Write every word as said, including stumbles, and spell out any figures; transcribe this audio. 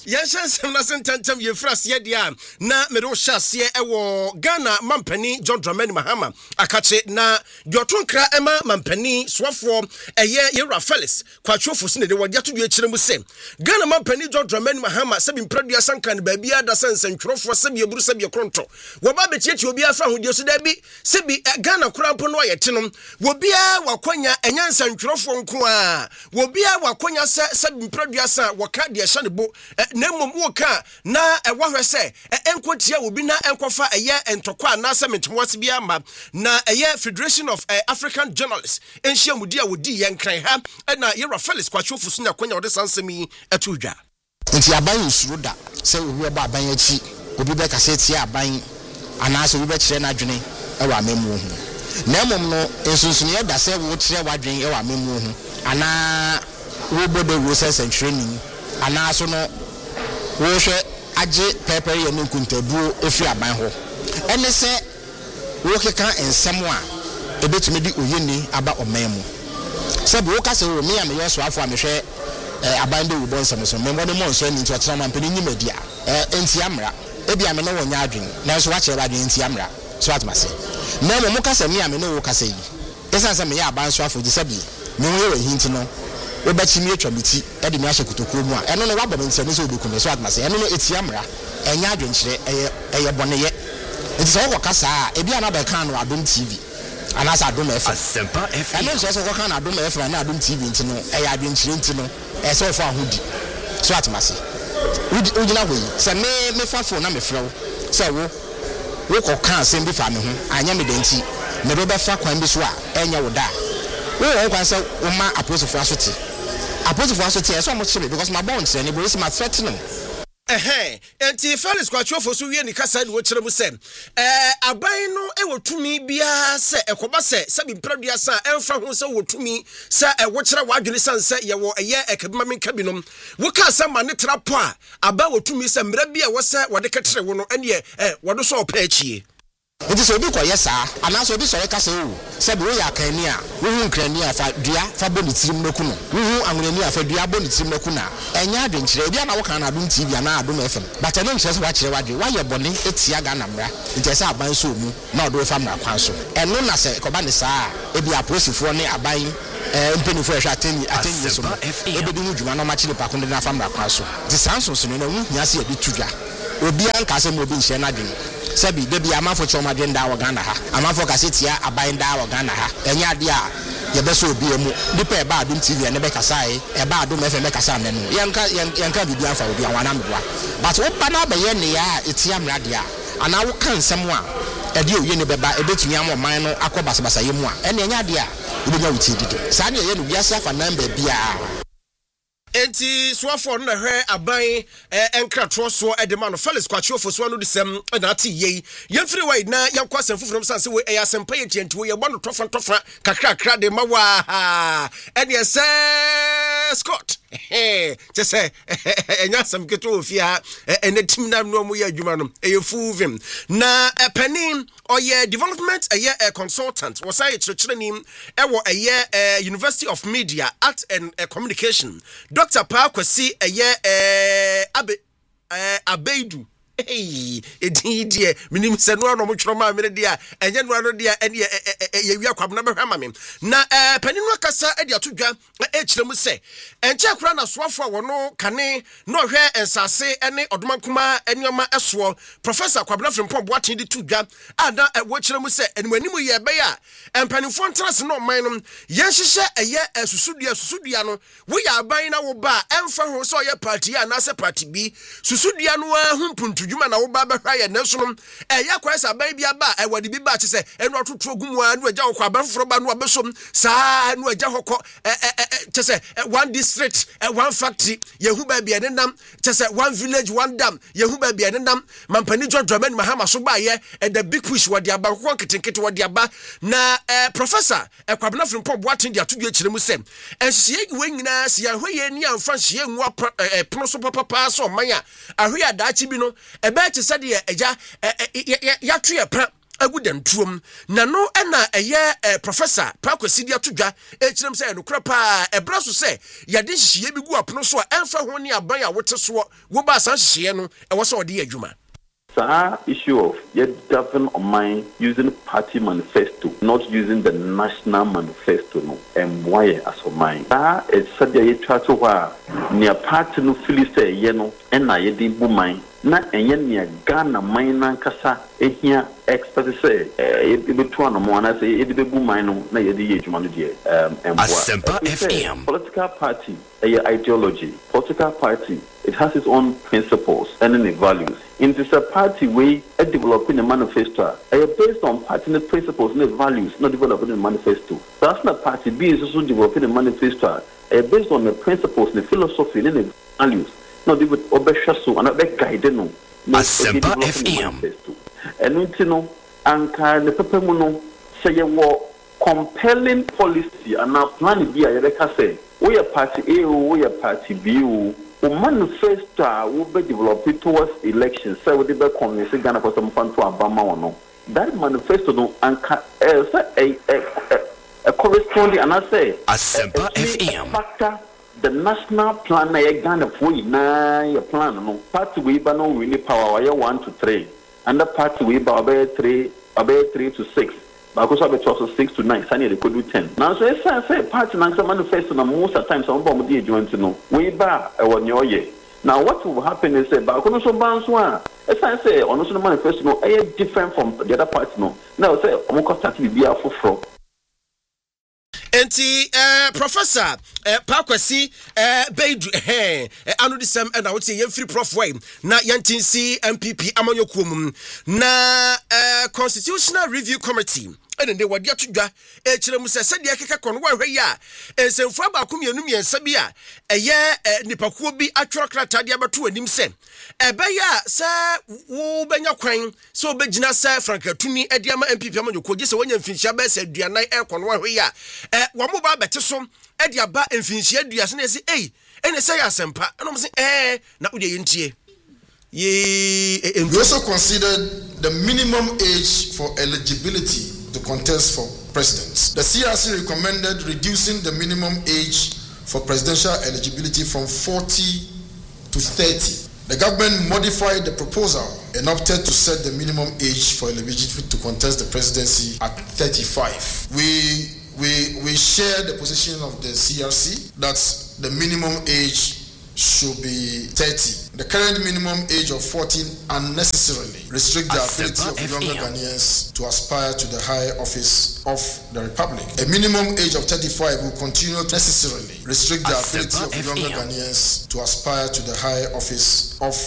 Yan shansem na sententem ye frase ye dia na me do hyase e wo Ghana mampani John Dramani Mahama akache na diotonkra ema mampani swafo eye Yera Felix kwatwofo sine de wode ato dua mu se Ghana mampani John Dramani Mahama sebi mpradua sankan ba bia da sensentwrofo sebi eburu sebi kronto wo ba betieti obi afa hodie so da bi sebi Ghana kurampo no ye tenom wo bia wakwanya enyansa ntwrofo nko a wo bia wakwanya se sebi mpradua san waka de hye ne bo na mom wo ka na ewa hwe se enkotia obi na enkofa eye entokwa na se metwose bia ma na eye Federation of uh, African Journalists enhia mudi a wodi yenkran ha na Yera Felix kwatwofo so na kwanya wode sansemi atudwa nti aban usuro da se obi ba aban achi obi be kase tia aban anaase obi be kire na adwene e wa memu hu na mom no ensunsun ye da se wo kire wa adwene e wa memu hu ana wo bodo wo se training anaase no wo hwe age pepper ye no kuntabuo efi aban ho ene se wo keka ensem a ebetumi di oyeni aba omemu se bo ka se wo me ya me yeso afo amehwe abande wo bonsam so me mbone mo so ni nti otena mampeni nyimadia eh enti amra ebi ame no wonya adwen na so wa kire ba adwen enti amra so atmase na mo mo ka se me ya me no wo ka se yi esa se me ya aban so afo di se bi me wo ye hinti no we ba chimi atwa biti e de me ahye kutokuro mu a eno no wa ba mente ne so obekum so atmase eno no eti amra enya adwen kire eye eye bone ye enti so wo ka sa ebi ana ba kan no Adom T V anasa Adom F M Asempa F M eno so so ko kan Adom F M na Adom T V enti no eye adwen kire enti no e so fo ahudi so atmase ugina hoyi se me me fa phone na me frɛ wo se wo wo ko kan se mbi fa me ho anya me denti me do be fa kwan bi so a enya wo da wo wo kwan se wo ma aposofo asoti aposofo asoti e so mo chire because my bond se ni bo isi ma threaten eh enti Felix kwatwofo so wie ni kasa ni wo kire mu se eh aban no e wotumi bia se ekoba se sabi mpradua san emfa ho se wotumi se e wo kire wadwene san se ye wo eye ekabima menka binom wo ka sa ma ne trapo a aba wotumi se mra bia wo se wode ketere wo no ene eh wode so opa achie enti so bi ko yesa anaso bi so re kasa o se bi wo ya kan ni a wo hu nkrani a fa dua fa boni tirim noku no wo hu anwrani a fa dua boni tirim noku na enya adwenkyere bia na wo kan na Adom T V na Adom F M but eno nkyere so wa kire wadwe wa ye boni etia ga na mra nti se aban so mu na odo fa mra kwan so eno na se ko ba ne saa e bi aposifo ne aban eh mpenifo ehwa ateni ateni so e bi hu dwuma na ma kire pa konde na fa mra kwan so di sanso so no na hu hia se e bi tudwa obi an ka se mo bi nhye na dwene sebi debi amafo choma dwenda wa Ghana ha amafo kasetia abainda wa Ghana ha enya ade a ye beso obi emu dipa e ba Adom T V ne be kasa e e ba Adom F M be kasa ne no yanka yanka bibi afa obi anwana mboa but wo pa na ba ye ne ya etia mrade a ana wo kan nsem a e de oye ne beba e betumi am man no akobasabasa ye mu a ene enya ade a ubenya wuti dide sa ne ye no wiase afa namba bia enti swafo no na hwe aban enkratro so edema no Felix kwatwofo so no disem na ati yei yemfiri wai na yankwa semfufuru sanse we eyasempa ye tientu ye bonu tofa tofa kakra kakra de mawa ene ese Scott eh je say enya sam keto ofia ene tim na no mu ye adwuma no eyefuvim na penin oye development eye consultant wasai chirechire nim ewo eye University of Media Art and Communication Doctor Pa Kwasi eye eh abe eh abeidu hey edin die minim se no no mo tworo ma me dia enye no no dia ene ye wi akwam na behwa ma me na eh panin no kasa e dia todwa e kire mu se enche akura na soafo wono kane no hwe ensase ene odomankuma enyoma eso Professor Kwabena Frimpong Boaten di todwa ada wo kire mu se enimanimu ye be ya empanifo ntrase no man no yenhyehe eye susudua susudua no wo ya aban na wo ba emfa ho so ye party ya na se party bi susudua no hu puntu djuma na wo ba behwa ye nesonom e ya kwasa aban bia ba e wadi bi ba che se enu atotro gumu anu agya hokọ aban foro ba no abesom saa anu agya hokọ che se one district one factory yehu ba bia nenam che se one village one dam yehu ba bia nenam mampani John Dramani Mahama so ba ye the big push wadi aba hokọ ketenkete wadi aba na Professor Kwabena Frimpong Boaten dia tudua kire mu sem enhye we nyina se ya hweye ni amfa hye nwa pono so papa so manya ahwe adaachi bi no ebe che se de eja ya tue pra agudantuom na no na eye professor Pakwesi dia todwa e kirem say no krapa e bra so say yade hihie bi gu apono so a emfa ho ne aban a wote so wo ba san hihie no e wo so ode adwuma. The issue of yet govern on mine using party manifesto, not using the national manifesto, no, and why as for mine. That is said that you try to wear near party no Philly say, you know, and I did boom mine. Not and yet near Ghana mine and Casa, and here experts say, it be two on one, I say, it be boom mine, no, na yedi age manager, um, and Asempa F M. Political party, a ideology, political party, it has its own principles and its values. It is a party way at developing a manifesto. Are based on party principles and values, not developing a manifesto. That's not party B is also developing a manifesto. Are based on the principles, the philosophy, and the values. Not even obeshasu and a guidance. Asempa F M. And you know, and can the pepemuno say a war compelling policy and now plan B. I say, we are party A, we are party B. O manifesto will be developed towards elections. So we be convince Ghana for some fun to Obama or no. That manifesto no anka a a a corresponding and I say Asempa F M. Factor the national plan na Ghana for na your plan no party we ba no really power we one to three and the party we ba be three about three to six. Because I also six to nine, Sunny they could do ten. Now, so it's a party and some manifesto, and most of the time, some of them join to know. We bar our new year. Now, what will happen is that Bakono so bounce one. As I say, on the manifesto, no, I different from the other party. No, now say, I'm going to be a full. Enti eh professor eh Pakwesi eh Beidu eh anu disem e na wote yemfiri prof way na yantinsi M P P amanyokuom na eh constitutional review committee ene de wade atodwa e kire mu se sede akeka kono wa hwe ya ensemfu abaako mienu miensa bi a eye nipakuo bi atworo krata de abato anim se ebe ya se wo benya kwan se obegina se frankatuni e de ama M P P amanyokuo gise wonya mfinhia ba se aduanan e kono wa hwe ya eh wo mo ba bete so e de aba mfinhia aduase na se eh ene se ya sempa eno se eh na wo de yentie. We also considered the minimum age for eligibility to contest for president. The C R C recommended reducing the minimum age for presidential eligibility from forty to thirty. The government modified the proposal and opted to set the minimum age for eligibility to contest the presidency at thirty-five. We we we share the position of the C R C that the minimum age should be thirty. The current minimum age of fourteen unnecessarily restrict the ability of younger Ghanaians to aspire to the high office of the Republic. A minimum age of thirty-five will continue to necessarily restrict the ability of younger Ghanaians to aspire to the high office of